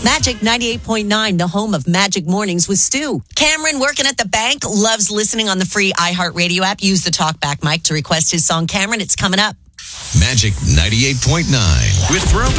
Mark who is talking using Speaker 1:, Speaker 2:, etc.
Speaker 1: Magic 98.9, the home of Magic Mornings with Stu. Cameron, working at the bank, loves listening on the free iHeartRadio app. Use the talkback mic to request his song, Cameron. It's coming up.
Speaker 2: Magic 98.9 with Throw